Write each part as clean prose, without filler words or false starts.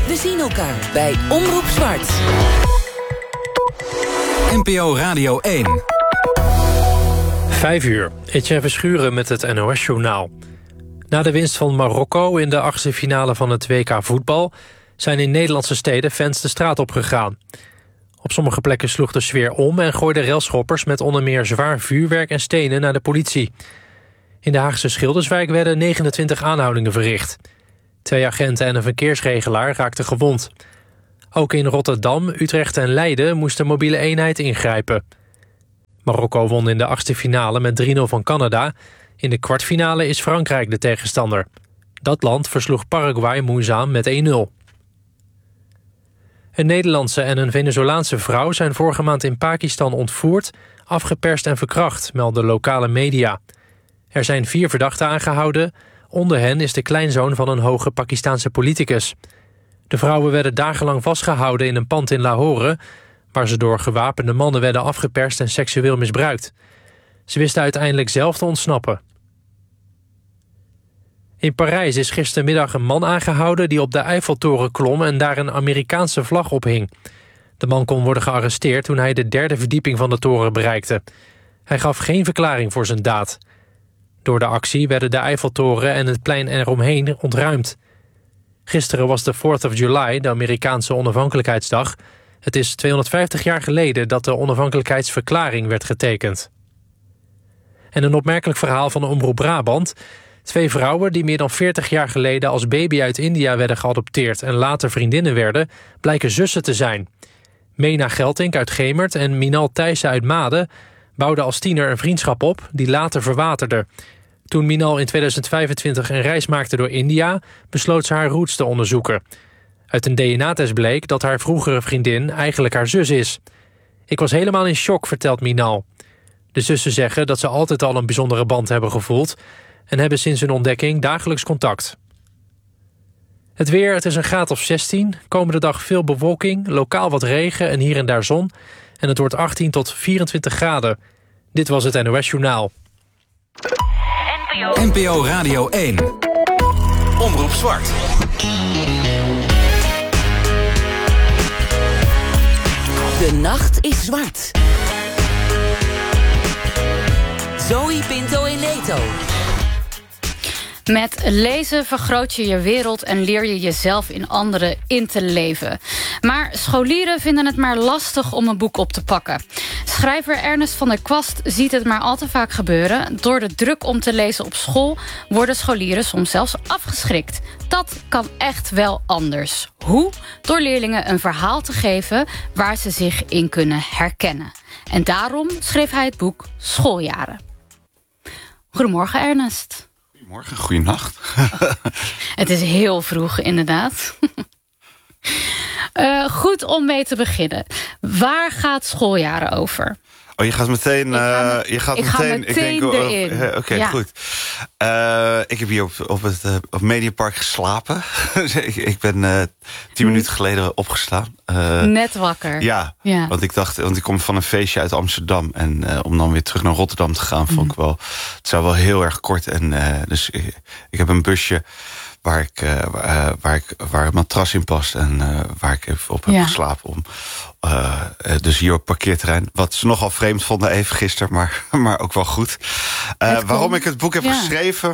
We zien elkaar bij Omroep Zwart. NPO Radio 1. 5 uur. Etienne Verschuren met het NOS-journaal. Na de winst van Marokko in de achtste finale van het WK voetbal zijn in Nederlandse steden fans de straat op gegaan. Op sommige plekken sloeg de sfeer om en gooiden relschoppers met onder meer zwaar vuurwerk en stenen naar de politie. In de Haagse Schilderswijk werden 29 aanhoudingen verricht. 2 agenten en een verkeersregelaar raakten gewond. Ook in Rotterdam, Utrecht en Leiden moest de mobiele eenheid ingrijpen. Marokko won in de achtste finale met 3-0 van Canada. In de kwartfinale is Frankrijk de tegenstander. Dat land versloeg Paraguay moeizaam met 1-0. Een Nederlandse en een Venezolaanse vrouw zijn vorige maand in Pakistan ontvoerd, afgeperst en verkracht, melden lokale media. Er zijn 4 verdachten aangehouden. Onder hen is de kleinzoon van een hoge Pakistaanse politicus. De vrouwen werden dagenlang vastgehouden in een pand in Lahore, waar ze door gewapende mannen werden afgeperst en seksueel misbruikt. Ze wisten uiteindelijk zelf te ontsnappen. In Parijs is gistermiddag een man aangehouden die op de Eiffeltoren klom en daar een Amerikaanse vlag ophing. De man kon worden gearresteerd toen hij de 3e verdieping van de toren bereikte. Hij gaf geen verklaring voor zijn daad. Door de actie werden de Eiffeltoren en het plein eromheen ontruimd. Gisteren was de 4th of July, de Amerikaanse onafhankelijkheidsdag. Het is 250 jaar geleden dat de onafhankelijkheidsverklaring werd getekend. En een opmerkelijk verhaal van Omroep Brabant. 2 vrouwen die meer dan 40 jaar geleden als baby uit India werden geadopteerd en later vriendinnen werden, blijken zussen te zijn. Mena Geltink uit Gemert en Minal Thijssen uit Maden bouwden als tiener een vriendschap op die later verwaterde. Toen Minal in 2025 een reis maakte door India, besloot ze haar roots te onderzoeken. Uit een DNA-test bleek dat haar vroegere vriendin eigenlijk haar zus is. Ik was helemaal in shock, vertelt Minal. De zussen zeggen dat ze altijd al een bijzondere band hebben gevoeld en hebben sinds hun ontdekking dagelijks contact. Het weer, het is een graad of 16. Komende dag veel bewolking, lokaal wat regen en hier en daar zon. En het wordt 18 tot 24 graden. Dit was het NOS Journaal. NPO Radio 1. Omroep Zwart. De nacht is zwart. Zoe Pinto en Neto. Met lezen vergroot je je wereld en leer je jezelf in anderen in te leven. Maar scholieren vinden het maar lastig om een boek op te pakken. Schrijver Ernest van der Kwast ziet het maar al te vaak gebeuren. Door de druk om te lezen op school worden scholieren soms zelfs afgeschrikt. Dat kan echt wel anders. Hoe? Door leerlingen een verhaal te geven waar ze zich in kunnen herkennen. En daarom schreef hij het boek Schooljaren. Goedemorgen, Ernest. Goedemorgen, goeienacht. Het is heel vroeg, inderdaad. Goed om mee te beginnen. Waar gaat Schooljaren over? Oh, je gaat meteen... Ik ga meteen erin. Oké, ja. Goed. Ik heb hier op Mediapark geslapen. Ik ben 10 minuten geleden opgestaan. Net wakker. Ja, want ik kom van een feestje uit Amsterdam. En om dan weer terug naar Rotterdam te gaan, vond ik wel... Het zou wel heel erg kort. En dus ik heb een busje waar een matras in past. En waar ik even op heb geslapen. Dus hier op het parkeerterrein. Wat ze nogal vreemd vonden even gisteren, maar ook wel goed. Waarom ik het boek heb geschreven...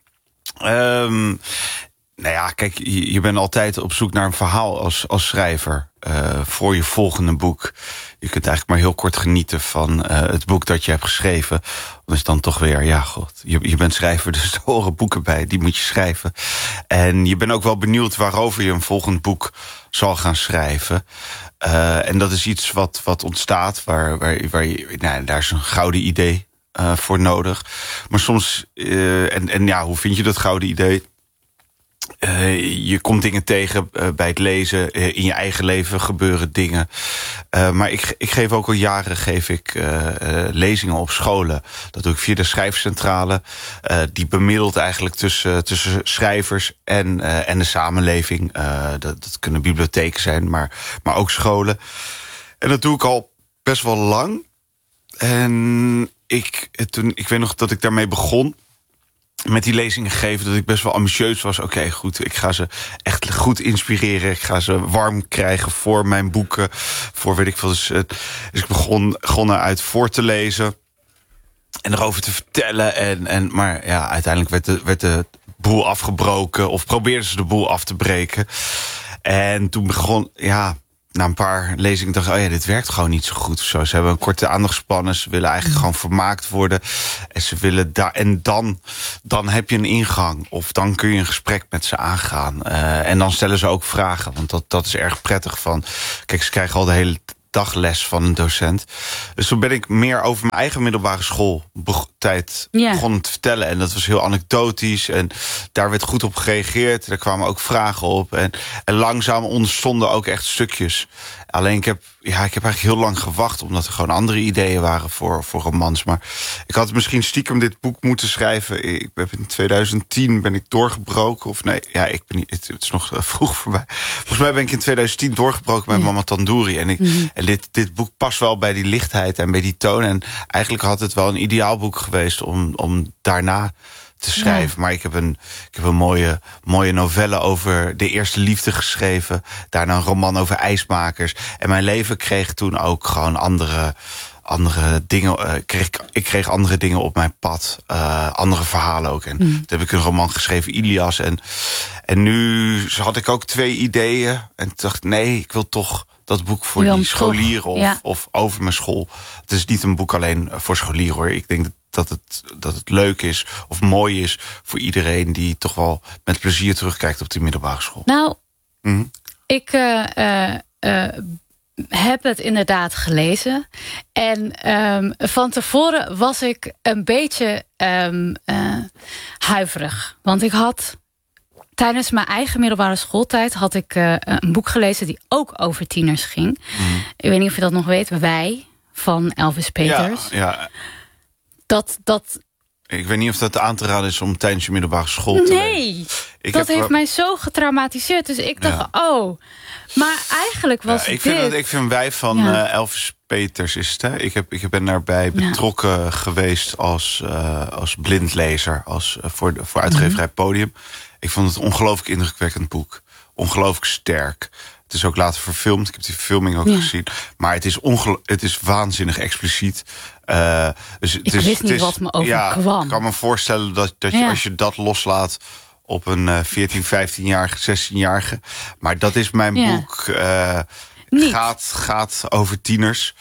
nou ja, kijk, je bent altijd op zoek naar een verhaal als schrijver. Voor je volgende boek. Je kunt eigenlijk maar heel kort genieten van het boek dat je hebt geschreven. Dus dan toch weer, ja god, je bent schrijver, dus er horen boeken bij, die moet je schrijven. En je bent ook wel benieuwd waarover je een volgend boek zal gaan schrijven. En dat is iets wat ontstaat, waar je, nou, daar is een gouden idee voor nodig. Maar soms, en ja, hoe vind je dat gouden idee? Je komt dingen tegen bij het lezen. In je eigen leven gebeuren dingen. Maar ik geef ook al jaren lezingen op scholen. Dat doe ik via de Schrijfcentrale. Die bemiddelt eigenlijk tussen schrijvers en de samenleving. Dat kunnen bibliotheken zijn, maar ook scholen. En dat doe ik al best wel lang. En ik weet nog dat ik daarmee begon. met die lezingen geven dat ik best wel ambitieus was. Oké, goed, ik ga ze echt goed inspireren. Ik ga ze warm krijgen voor mijn boeken. Voor weet ik veel. Dus ik begon eruit voor te lezen. En erover te vertellen. Maar ja, uiteindelijk werd de boel afgebroken. Of probeerden ze de boel af te breken. En toen begon, na een paar lezingen dacht ik, dit werkt gewoon niet zo goed. Ze hebben een korte aandachtspannen. Ze willen eigenlijk gewoon vermaakt worden. En ze willen dan heb je een ingang. Of dan kun je een gesprek met ze aangaan. En dan stellen ze ook vragen. Want dat is erg prettig van. Kijk, ze krijgen al de hele dagles van een docent. Dus toen ben ik meer over mijn eigen middelbare schooltijd begonnen te vertellen. En dat was heel anekdotisch. En daar werd goed op gereageerd. Er kwamen ook vragen op. En langzaam ontstonden ook echt stukjes. Alleen ik heb eigenlijk heel lang gewacht, omdat er gewoon andere ideeën waren voor romans. Maar ik had misschien stiekem dit boek moeten schrijven. Ik ben in 2010 ben ik doorgebroken. Of nee, ik ben niet. Het is nog vroeg voorbij. Volgens mij ben ik in 2010 doorgebroken met Mama Tandoori. En dit boek past wel bij die lichtheid en bij die toon. En eigenlijk had het wel een ideaal boek geweest om daarna te schrijven. Maar ik heb een mooie novelle over de eerste liefde geschreven. Daarna een roman over ijsmakers. En mijn leven kreeg toen ook gewoon andere dingen. Ik kreeg andere dingen op mijn pad. Andere verhalen ook. En toen heb ik een roman geschreven, Ilias. En nu had ik ook 2 ideeën. En toen dacht ik, nee, ik wil toch dat boek voor die scholieren of over mijn school. Het is niet een boek alleen voor scholieren, hoor. Ik denk dat het leuk is of mooi is voor iedereen die toch wel met plezier terugkijkt op die middelbare school. Nou, ik heb het inderdaad gelezen. En van tevoren was ik een beetje huiverig. Want ik had tijdens mijn eigen middelbare schooltijd had ik een boek gelezen die ook over tieners ging. Ik weet niet of je dat nog weet. Wij, van Elvis Peters. Ja. Dat Ik weet niet of dat aan te raden is om tijdens je middelbare school te lezen. Nee, dat heeft mij zo getraumatiseerd. Dus ik dacht, maar eigenlijk was ik dit... Ik vind Wij van Elvis Peters is het. Hè? Ik ben daarbij betrokken geweest als blindlezer. Voor uitgeverij Podium. Ik vond het een ongelooflijk indrukwekkend boek. Ongelooflijk sterk. Het is ook later verfilmd. Ik heb die verfilming ook gezien. Maar het is waanzinnig expliciet. Dus ik wist niet wat me overkwam. Ik kan me voorstellen dat je, als je dat loslaat op een 14, 15-jarige, 16-jarige. Maar dat is mijn boek. Gaat over tieners.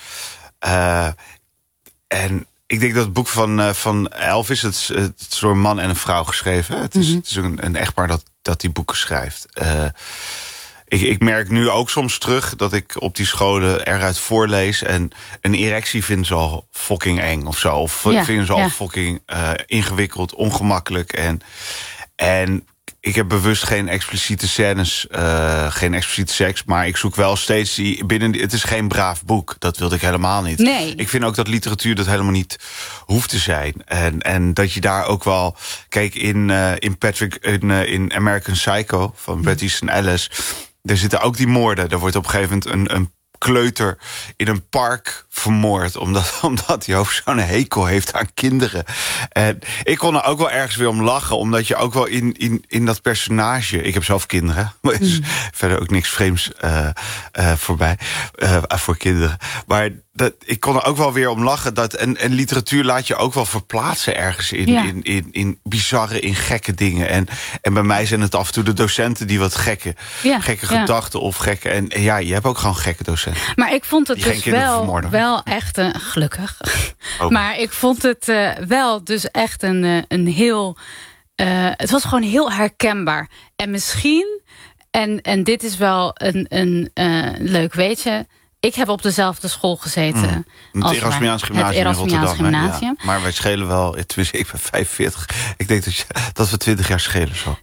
En ik denk dat het boek van Elvis, het is door een man en een vrouw geschreven. Het is een echtpaar dat die boeken schrijft. Ik merk nu ook soms terug dat ik op die scholen eruit voorlees. En een erectie vinden ze al fucking eng of zo. Of vinden ze al fucking ingewikkeld, ongemakkelijk. En ik heb bewust geen expliciete scènes, geen expliciete seks. Maar ik zoek wel steeds het is geen braaf boek. Dat wilde ik helemaal niet. Nee. Ik vind ook dat literatuur dat helemaal niet hoeft te zijn. En dat je daar ook wel... Kijk, in American Psycho van Bret Easton Ellis... Er zitten ook die moorden. Er wordt op een gegeven moment een kleuter in een park vermoord. Omdat hij zo'n hekel heeft aan kinderen. En ik kon er ook wel ergens weer om lachen. Omdat je ook wel in dat personage... Ik heb zelf kinderen. Maar er is verder ook niks vreemds voorbij. Voor kinderen. Maar ik kon er ook wel weer om lachen. En literatuur laat je ook wel verplaatsen ergens in bizarre, in gekke dingen. En bij mij zijn het af en toe de docenten die wat gekke gedachten of gekke... En je hebt ook gewoon gekke docenten. Maar ik vond het dus wel echt gelukkig. Maar ik vond het wel dus echt een heel... het was gewoon heel herkenbaar. En misschien, en dit is wel een leuk weetje... Ik heb op dezelfde school gezeten. Het Erasmiaans Gymnasium in Rotterdam. Gymnasium. Maar wij schelen wel... Tenminste, ik ben 45. Ik denk dat we 20 jaar schelen zo.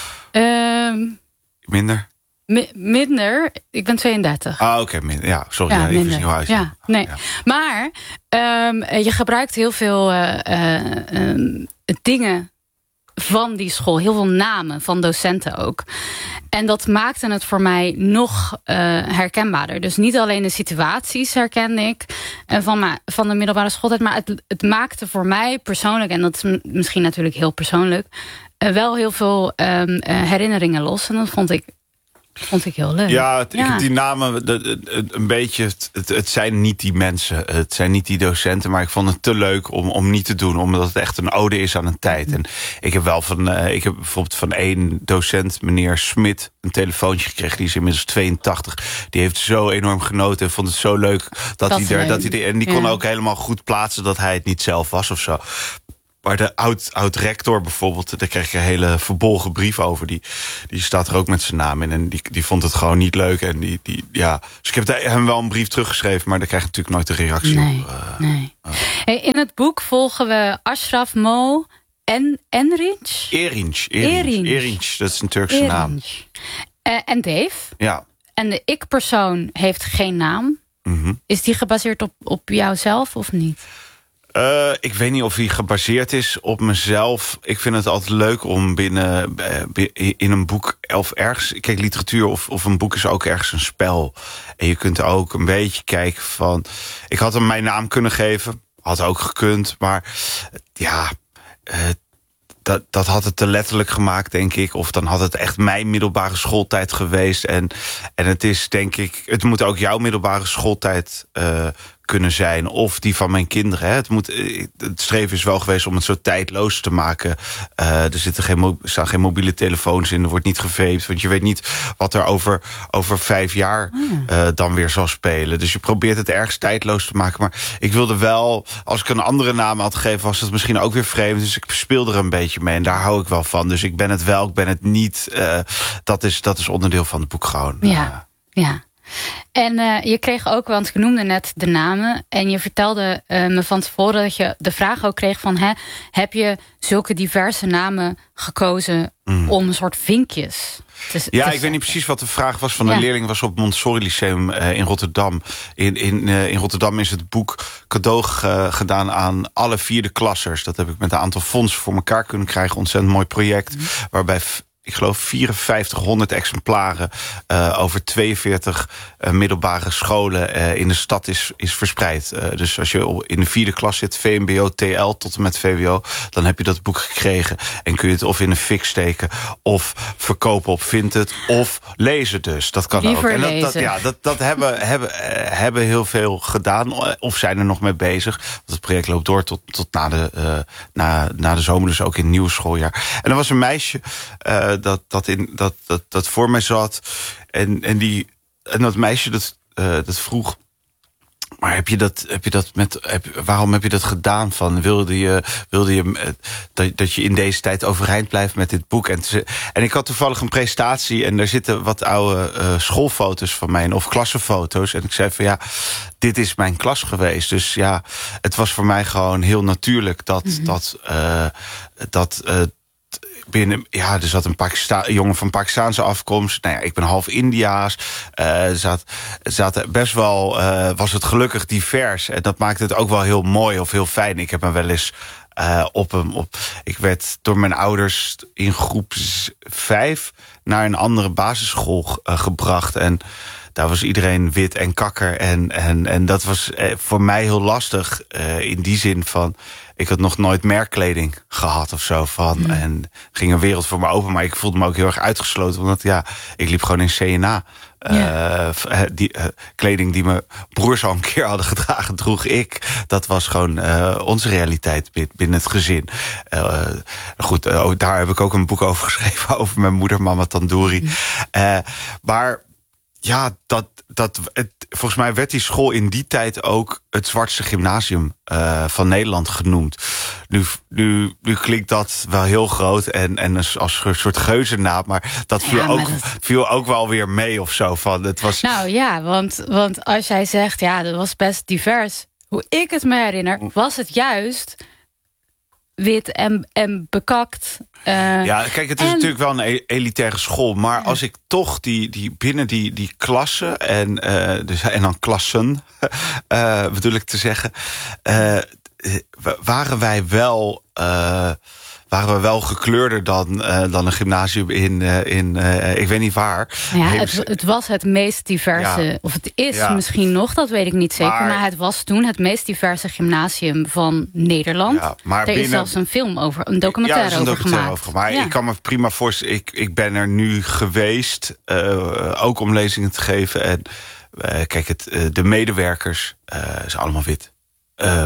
Minder? Minder. Ik ben 32. Oké, minder. Ja, sorry. Ja, even nieuw huis. Ja, nee. Ja. Maar je gebruikt heel veel dingen van die school. Heel veel namen van docenten ook. En dat maakte het voor mij nog herkenbaarder. Dus niet alleen de situaties herkende ik van de middelbare schooltijd, maar het maakte voor mij persoonlijk, en dat is misschien natuurlijk heel persoonlijk, wel heel veel herinneringen los. En dat vond ik heel leuk. Ja, ik heb die namen een beetje. Het zijn niet die mensen. Het zijn niet die docenten. Maar ik vond het te leuk om niet te doen. Omdat het echt een ode is aan een tijd. En ik heb bijvoorbeeld van één docent, meneer Smit, een telefoontje gekregen. Die is inmiddels 82. Die heeft zo enorm genoten. En vond het zo leuk en die kon ook helemaal goed plaatsen dat hij het niet zelf was of zo. Maar de oud-rector bijvoorbeeld, daar kreeg ik een hele verbolgen brief over. Die staat er ook met zijn naam in. En die vond het gewoon niet leuk. En Dus ik heb hem wel een brief teruggeschreven, maar daar krijg ik natuurlijk nooit een reactie op. Nee. Hey, in het boek volgen we Ashraf Mo en Erinç. Erinç, dat is een Turkse naam. En Dave. Ja. En de ik-persoon heeft geen naam. Mm-hmm. Is die gebaseerd op jouzelf of niet? Ik weet niet of hij gebaseerd is op mezelf. Ik vind het altijd leuk om in een boek of ergens... Kijk, literatuur of een boek is ook ergens een spel. En je kunt ook een beetje kijken van... Ik had hem mijn naam kunnen geven. Had ook gekund. Maar ja... Dat had het te letterlijk gemaakt, denk ik. Of dan had het echt mijn middelbare schooltijd geweest. En het is, denk ik... Het moet ook jouw middelbare schooltijd kunnen zijn. Of die van mijn kinderen. Hè. Het streven is wel geweest om het zo tijdloos te maken. Er staan geen mobiele telefoons in. Er wordt niet gevaped. Want je weet niet wat er over 5 jaar dan weer zal spelen. Dus je probeert het ergens tijdloos te maken. Maar ik wilde wel... Als ik een andere naam had gegeven, was het misschien ook weer vreemd. Dus ik speel er een beetje mee. En daar hou ik wel van. Dus ik ben het wel, ik ben het niet. Dat is onderdeel van het boek gewoon. Ja. En je kreeg ook, want ik noemde net de namen... en je vertelde me van tevoren dat je de vraag ook kreeg van... heb je zulke diverse namen gekozen om een soort vinkjes ik weet niet precies wat de vraag was van een leerling. Was op Montessori Lyceum in Rotterdam. In Rotterdam is het boek cadeau gedaan aan alle 4e klassers. Dat heb ik met een aantal fondsen voor elkaar kunnen krijgen. Ontzettend mooi project, waarbij... Ik geloof 5400 exemplaren over 42 middelbare scholen in de stad is verspreid. Dus als je in de 4e klas zit, VMBO, TL tot en met VWO... dan heb je dat boek gekregen. En kun je het of in een fik steken, of verkopen op Vinted, of lezen dus. Dat kan Liever ook. En dat hebben heel veel gedaan, of zijn er nog mee bezig. Want het project loopt door tot na de zomer, dus ook in het nieuwe schooljaar. En er was een meisje... Dat voor mij zat. En dat meisje dat vroeg... Maar waarom heb je dat gedaan? Wilde je dat je in deze tijd overeind blijft met dit boek? En ik had toevallig een presentatie... en daar zitten wat oude schoolfoto's van mij... of klassenfoto's. En ik zei van dit is mijn klas geweest. Dus het was voor mij gewoon heel natuurlijk... er zat een jongen van Pakistaanse afkomst. Ik ben half Indiaas. Best wel was het gelukkig divers. En dat maakte het ook wel heel mooi of heel fijn. Ik heb me wel eens ik werd door mijn ouders in groep 5... naar een andere basisschool gebracht. En daar was iedereen wit en kakker. En dat was voor mij heel lastig. In die zin van... Ik had nog nooit merkkleding gehad of zo van. En ging een wereld voor me open. Maar ik voelde me ook heel erg uitgesloten. Want ik liep gewoon in CNA. Kleding die mijn broers al een keer hadden gedragen, droeg ik. Dat was gewoon onze realiteit binnen het gezin. Goed, daar heb ik ook een boek over geschreven. Over mijn moeder, Mama Tandoori. Maar volgens mij werd die school in die tijd ook het zwartste gymnasium van Nederland genoemd. Nu klinkt dat wel heel groot en als een soort geuzennaam, maar dat viel ook wel weer mee of zo. Het was... want als jij zegt, dat was best divers. Hoe ik het me herinner, was het juist wit en bekakt. Kijk, het is natuurlijk wel een elitaire school. Maar als ik toch binnen die klassen... en dan klassen, bedoel ik te zeggen... waren wij waren we wel gekleurder dan een gymnasium in ik weet niet waar. Ja, het was het meest diverse, of het is misschien nog, dat weet ik niet zeker. Maar het was toen het meest diverse gymnasium van Nederland. Ja, maar er is zelfs een film over, een documentaire over gemaakt. Maar ik kan me prima voorstellen, ik ben er nu geweest, ook om lezingen te geven. En kijk, de medewerkers zijn allemaal wit. Er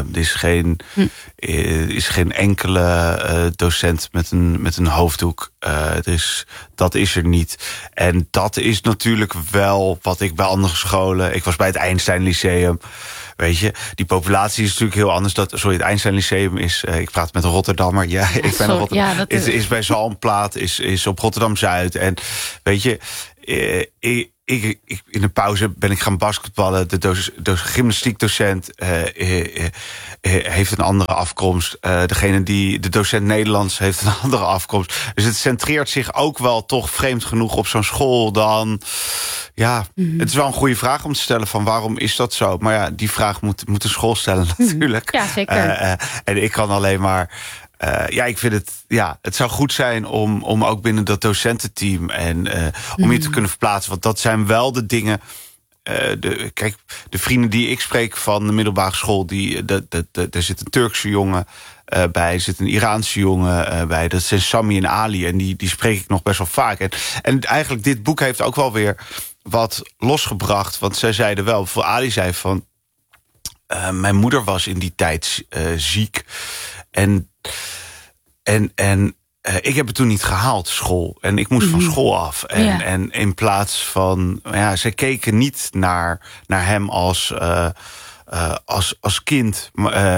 is geen enkele docent met een hoofddoek. Dat is er niet. En dat is natuurlijk wel wat ik bij andere scholen... Ik was bij het Einstein Lyceum. Weet je, die populatie is natuurlijk heel anders. Het Einstein Lyceum is... ik praat met een Rotterdammer. Ja, ik ben een Rotterdammer. Is bij Zalmplaat, is op Rotterdam-Zuid. En weet je... in de pauze ben ik gaan basketballen. De gymnastiekdocent heeft een andere afkomst. De docent Nederlands heeft een andere afkomst. Dus het centreert zich ook wel toch vreemd genoeg op zo'n school dan... Ja, het is wel een goede vraag om te stellen van waarom is dat zo? Maar ja, die vraag moet een school stellen natuurlijk. Ja, zeker. En ik kan alleen maar... ik vind het... Ja, het zou goed zijn om ook binnen dat docententeam... en om je te kunnen verplaatsen. Want dat zijn wel de dingen... Kijk, de vrienden die ik spreek van de middelbare school... er zit een Turkse jongen bij, er zit een Iraanse jongen bij. Dat zijn Sami en Ali en die spreek ik nog best wel vaak. En eigenlijk dit boek heeft ook wel weer wat losgebracht. Want zij zeiden wel, voor Ali zei van... mijn moeder was in die tijd ziek... En ik heb het toen niet gehaald, school. En ik moest van school af. En in plaats van... ze keken niet naar hem als kind.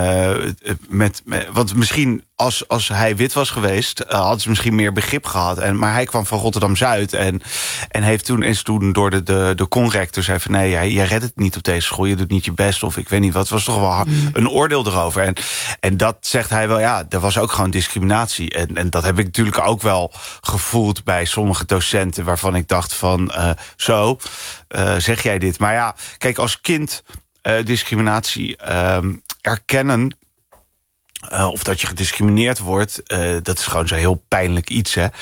Want misschien als hij wit was geweest... hadden ze misschien meer begrip gehad. Maar hij kwam van Rotterdam-Zuid. En is toen door de conrector zei van... nee, jij redt het niet op deze school. Je doet niet je best. Of ik weet niet wat. Het was toch wel een oordeel erover. En dat zegt hij wel, er was ook gewoon discriminatie. En dat heb ik natuurlijk ook wel gevoeld... bij sommige docenten waarvan ik dacht van... zeg jij dit? Maar ja, kijk, als kind... discriminatie erkennen... of dat je gediscrimineerd wordt... dat is gewoon zo heel pijnlijk iets, hè.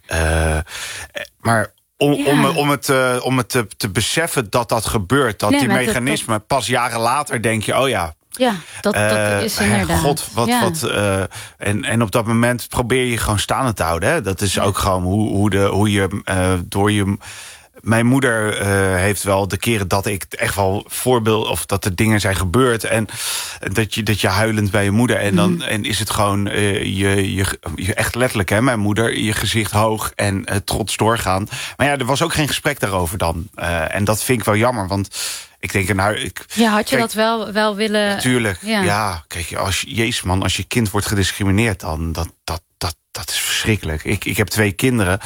Maar om het te beseffen dat gebeurt... dat die mechanismen pas jaren later denk je... oh ja... Ja, dat is inderdaad. God, en op dat moment probeer je gewoon staande te houden. Hè? Dat is ook gewoon hoe je door je... Mijn moeder heeft wel de keren dat ik echt wel voorbeeld... of dat er dingen zijn gebeurd... en dat je huilend bij je moeder... en dan is het gewoon je echt letterlijk, hè, mijn moeder... je gezicht hoog en trots doorgaan. Maar ja, er was ook geen gesprek daarover dan. En dat vind ik wel jammer, want... Ik denk, had je dat wel willen... Natuurlijk, kijk, als je kind wordt gediscrimineerd... dan dat is verschrikkelijk. Ik heb 2 kinderen.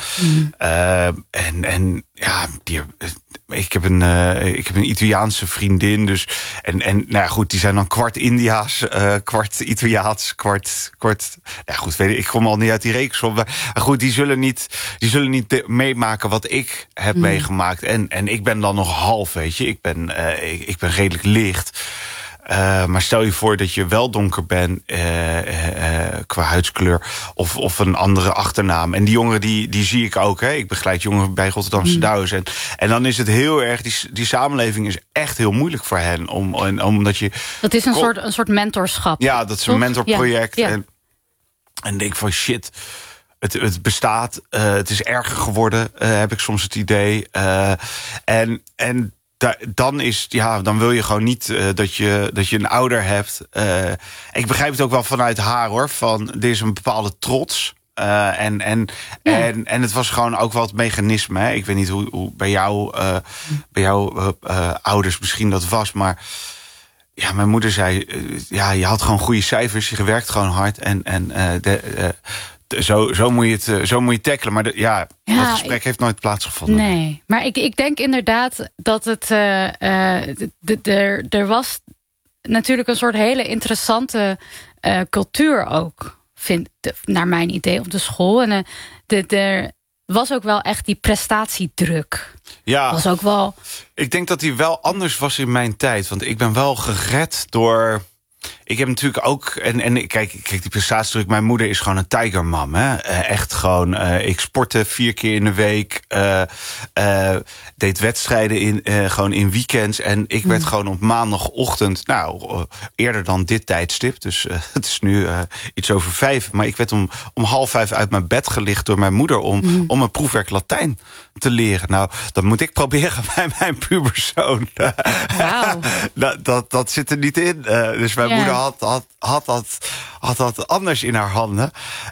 Ik heb een Italiaanse vriendin. Dus, goed, die zijn dan kwart Indiaas, kwart Italiaans, kwart... ik kom al niet uit die rekensom. Maar goed, die zullen niet meemaken wat ik heb meegemaakt. En ik ben dan nog half, weet je. Ik ben redelijk licht. Maar stel je voor dat je wel donker bent qua huidskleur of een andere achternaam. En die jongeren die zie ik ook. Hè. Ik begeleid jongeren bij Rotterdamse Douwes. En dan is het heel erg, die samenleving is echt heel moeilijk voor hen. Omdat je... Dat is een soort mentorschap. Ja, dat is een mentorproject. Ja. En denk van shit... Het bestaat, het is erger geworden, heb ik soms het idee. Dan wil je gewoon niet dat je een ouder hebt. Ik begrijp het ook wel vanuit haar, hoor. Van, er is een bepaalde trots. En het was gewoon ook wel het mechanisme. Hè. Ik weet niet hoe bij jouw ouders misschien dat was, maar... Ja, mijn moeder zei... je had gewoon goede cijfers, je werkt gewoon hard. Zo moet je tackelen. Maar dat gesprek heeft nooit plaatsgevonden. Nee, maar ik denk inderdaad dat het... er was natuurlijk een soort hele interessante cultuur ook, naar mijn idee, op de school. En er was ook wel echt die prestatiedruk. Ja, was ook wel... Ik denk dat die wel anders was in mijn tijd. Want ik ben wel gered door... ik heb natuurlijk ook... En kijk, die prestatiedruk. Mijn moeder is gewoon een tigermam. Hè? Echt gewoon... ik sportte 4 keer in de week. Deed wedstrijden gewoon in weekends. En ik werd gewoon op maandagochtend... eerder dan dit tijdstip. Dus het is nu iets over 5. Maar ik werd om 4:30 uit mijn bed gelicht door mijn moeder... om een proefwerk Latijn te leren. Nou, dat moet ik proberen bij mijn puberzoon. Wauw. Dat zit er niet in. Dus mijn moeder had dat anders in haar handen.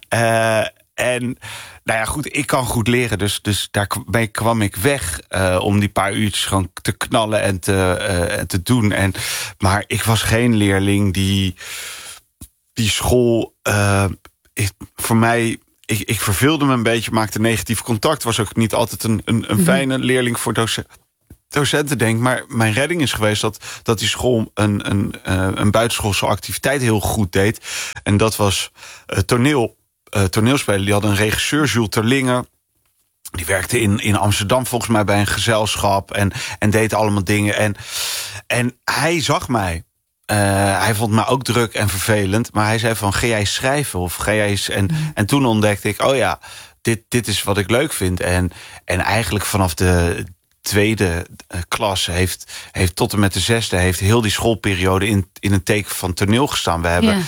En nou ja, goed, ik kan goed leren. Dus daarmee kwam ik weg om die paar uurtjes gewoon te knallen en te doen. Maar ik was geen leerling die school... voor mij... Ik verveelde me een beetje, maakte negatief contact. Was ook niet altijd een fijne leerling voor docenten, denk ik. Maar mijn redding is geweest dat die school een buitenschoolse activiteit heel goed deed. En dat was toneelspelen. Die hadden een regisseur, Jules Terlingen. Die werkte in Amsterdam volgens mij bij een gezelschap. En deed allemaal dingen. En hij zag mij. Hij vond me ook druk en vervelend. Maar hij zei van, ga jij schrijven? Of ga jij eens... En toen ontdekte ik, oh ja, dit is wat ik leuk vind. En eigenlijk vanaf de 2e klas heeft tot en met de 6e... heeft heel die schoolperiode in een teken van toneel gestaan.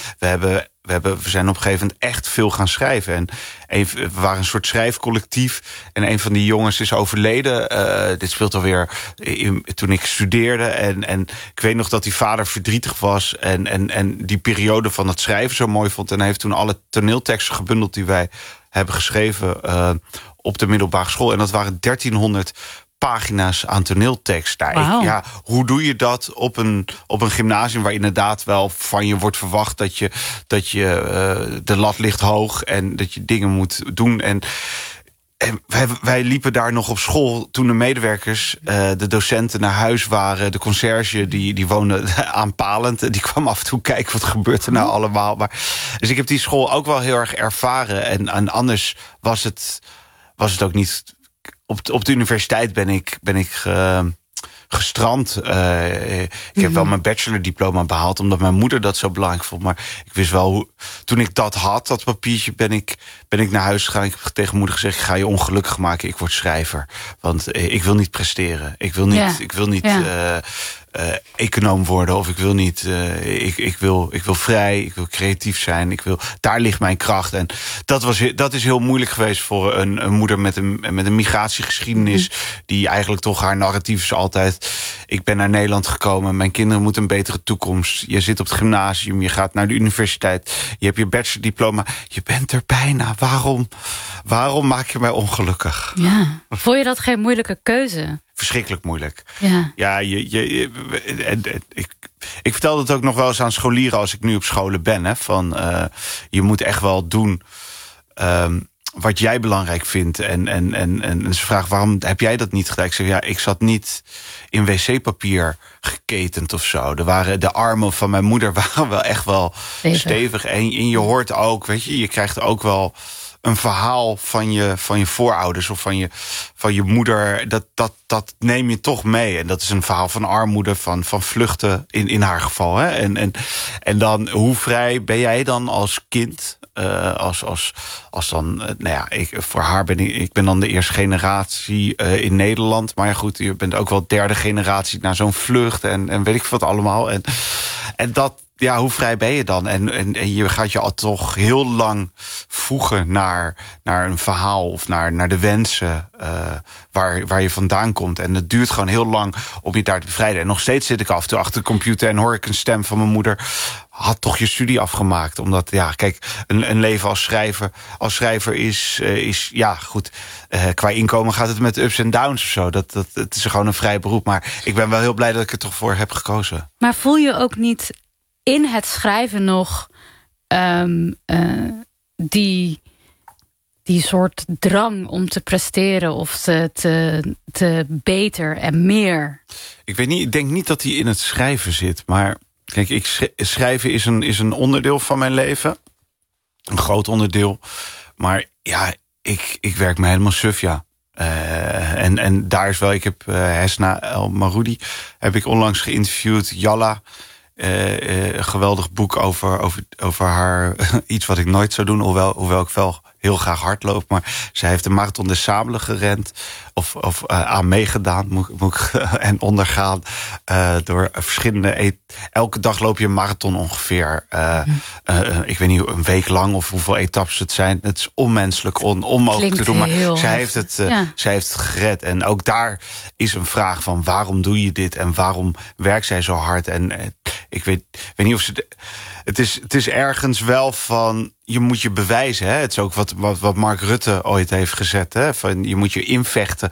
We zijn op een gegeven moment echt veel gaan schrijven. En we waren een soort schrijfcollectief. En een van die jongens is overleden. Dit speelt alweer toen ik studeerde. En ik weet nog dat die vader verdrietig was. En die periode van het schrijven zo mooi vond. En hij heeft toen alle toneelteksten gebundeld die wij hebben geschreven op de middelbare school. En dat waren 1300 pagina's aan toneeltekst. Wow. Ja, hoe doe je dat op een gymnasium waar inderdaad wel van je wordt verwacht dat je de lat ligt hoog en dat je dingen moet doen. En wij liepen daar nog op school toen de medewerkers, de docenten naar huis waren. De conciërge die woonde aanpalend. Die kwam af en toe kijken wat gebeurt er nou allemaal. Dus ik heb die school ook wel heel erg ervaren. En anders was het ook niet... Op de universiteit ben ik gestrand. Ik heb wel mijn bachelordiploma behaald, omdat mijn moeder dat zo belangrijk vond. Maar ik wist wel hoe... Toen ik dat had, dat papiertje, ben ik naar huis gegaan. Ik heb tegen moeder gezegd, ik ga je ongelukkig maken. Ik word schrijver. Want ik wil niet presteren. Ik wil niet econoom worden. Of ik wil niet... Ik wil vrij. Ik wil creatief zijn. Daar ligt mijn kracht. En dat is heel moeilijk geweest voor een moeder met een migratiegeschiedenis. Die eigenlijk toch haar narratief is altijd... Ik ben naar Nederland gekomen. Mijn kinderen moeten een betere toekomst. Je zit op het gymnasium. Je gaat naar de universiteit. Je hebt je bachelordiploma. Je bent er bijna. Waarom maak je mij ongelukkig? Ja. Vond je dat geen moeilijke keuze? Verschrikkelijk moeilijk. Ja, ik vertel het ook nog wel eens aan scholieren als ik nu op scholen ben. Hè, van, je moet echt wel doen wat jij belangrijk vindt. En ze vragen, waarom heb jij dat niet gedaan? Ik zeg, ja, ik zat niet in wc-papier geketend of zo. De armen van mijn moeder waren wel echt wel stevig. En je hoort ook, weet je krijgt ook wel een verhaal van je voorouders of van je moeder. Dat neem je toch mee. En dat is een verhaal van armoede, van vluchten in haar geval. Hè? En dan, hoe vrij ben jij dan als kind? Als dan, voor haar ben ik ben dan de eerste generatie in Nederland. Maar ja, goed, je bent ook wel 3e generatie naar zo'n vlucht en weet ik wat allemaal. En dat, ja, hoe vrij ben je dan? En je gaat je al toch heel lang voegen naar een verhaal of naar de wensen waar je vandaan komt. En het duurt gewoon heel lang om je daar te bevrijden. En nog steeds zit ik af en toe achter de computer en hoor ik een stem van mijn moeder. Had toch je studie afgemaakt? Omdat, ja, kijk, een leven als schrijver is ja, goed. Qua inkomen gaat het met ups en downs of zo. Het is gewoon een vrij beroep. Maar ik ben wel heel blij dat ik er toch voor heb gekozen. Maar voel je ook niet in het schrijven nog die soort drang om te presteren of te beter en meer? Ik weet niet, ik denk niet dat die in het schrijven zit. Maar kijk, schrijven is een onderdeel van mijn leven. Een groot onderdeel. Maar ja, ik werk me helemaal suf, ja. En daar is wel, ik heb Hesna El Maroudi heb ik onlangs geïnterviewd, Jalla. een geweldig boek over haar. Iets wat ik nooit zou doen, hoewel ik wel heel graag hardloop. Maar zij heeft de Marathon des Sables gerend. Of aan meegedaan, moet ik en ondergaan. Door verschillende... Elke dag loop je een marathon ongeveer. Ik weet niet, een week lang of hoeveel etappes het zijn. Het is onmenselijk, onmogelijk te doen. Maar zij heeft het gered. En ook daar is een vraag van waarom doe je dit? En waarom werkt zij zo hard? En ik weet niet of ze... Het is ergens wel van... Je moet je bewijzen. Hè? Het is ook wat Mark Rutte ooit heeft gezet. Hè? Van, je moet je invechten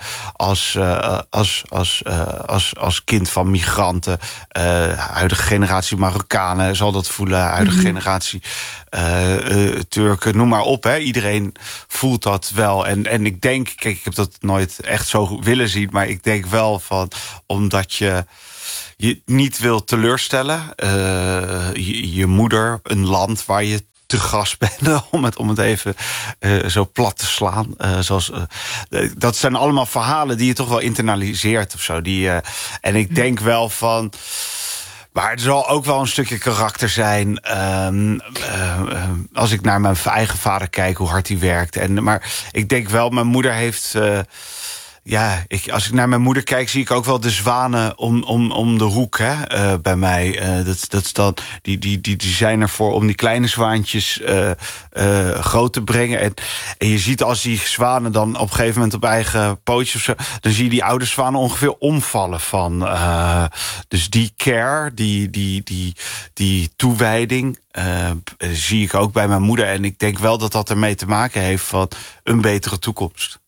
als kind van migranten. Huidige generatie Marokkanen zal dat voelen. Huidige generatie Turken, noem maar op. Hè? Iedereen voelt dat wel. En ik denk, kijk, ik heb dat nooit echt zo willen zien. Maar ik denk wel van, omdat je niet wil teleurstellen. Je moeder, een land waar je te gast bent, om het even zo plat te slaan. Dat zijn allemaal verhalen die je toch wel internaliseert of zo. En ik denk wel van... Maar er zal ook wel een stukje karakter zijn. Als ik naar mijn eigen vader kijk, hoe hard hij werkt. Maar ik denk wel, mijn moeder heeft... als ik naar mijn moeder kijk, zie ik ook wel de zwanen om de hoek, hè, bij mij. Dat is dan, die zijn ervoor om die kleine zwaantjes groot te brengen. En je ziet als die zwanen dan op een gegeven moment op eigen pootjes of zo, dan zie je die oude zwanen ongeveer omvallen van. Dus die care, die toewijding, zie ik ook bij mijn moeder. En ik denk wel dat dat ermee te maken heeft van een betere toekomst.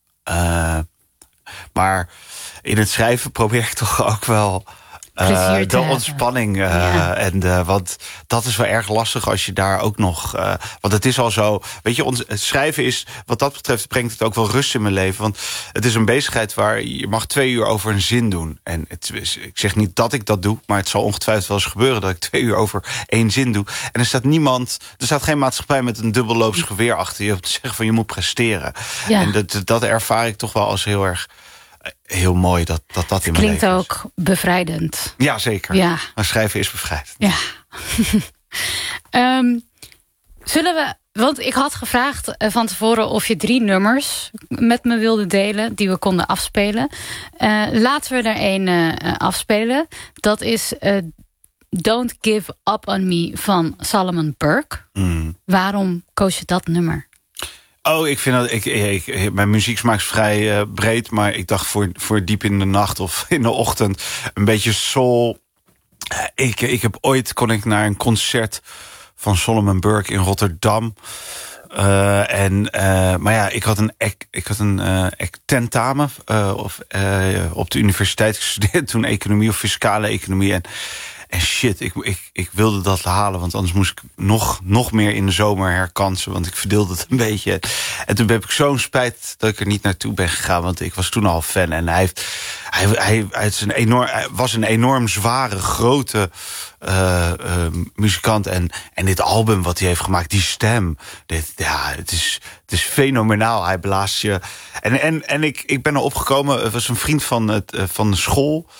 Maar in het schrijven probeer ik toch ook wel de ontspanning. Want dat is wel erg lastig als je daar ook nog... want het is al zo... Weet je, het schrijven is... Wat dat betreft brengt het ook wel rust in mijn leven. Want het is een bezigheid waar je mag 2 uur over een zin doen. En ik zeg niet dat ik dat doe... maar het zal ongetwijfeld wel eens gebeuren... dat ik 2 uur over 1 zin doe. En er staat geen maatschappij met een dubbelloops geweer achter je... om te zeggen van je moet presteren. Ja. En dat ervaar ik toch wel als heel mooi dat in mijn leven klinkt ook bevrijdend. Ja, zeker. Ja. Maar schrijven is bevrijdend. Ja. Zullen we... Want ik had gevraagd van tevoren of je 3 nummers met me wilde delen... die we konden afspelen. Laten we er 1 afspelen. Dat is Don't Give Up On Me van Solomon Burke. Waarom koos je dat nummer? Oh, ik vind dat... mijn muzieksmaak is vrij breed... maar ik dacht voor diep in de nacht of in de ochtend... een beetje soul. Kon ik naar een concert van Solomon Burke in Rotterdam... maar ja, ik had een tentamen op de universiteit gestudeerd... toen economie of fiscale economie... En shit, ik wilde dat halen, want anders moest ik nog meer in de zomer herkansen, want ik verdeelde het een beetje. En toen heb ik zo'n spijt dat ik er niet naartoe ben gegaan, want ik was toen al fan. En hij was een enorm zware, grote muzikant. En dit album wat hij heeft gemaakt, die stem, het is fenomenaal. Hij blaast je. En ik ben erop gekomen, het was een vriend van de school.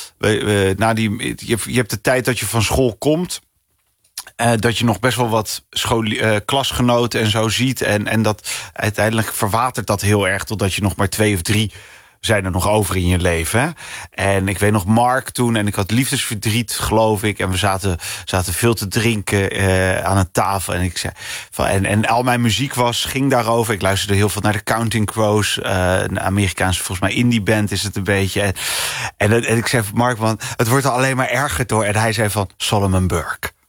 Je hebt de tijd dat je van school komt. Dat je nog best wel wat klasgenoten en zo ziet. En dat uiteindelijk verwatert dat heel erg... totdat je nog maar 2 of 3 zijn er nog over in je leven. Hè? En ik weet nog Mark toen... en ik had liefdesverdriet, geloof ik... en we zaten veel te drinken aan een tafel. En ik zei en al mijn muziek ging daarover. Ik luisterde heel veel naar de Counting Crows... een Amerikaanse, volgens mij indie band is het een beetje. En ik zei van Mark, want het wordt al alleen maar erger door. En hij zei van Solomon Burke.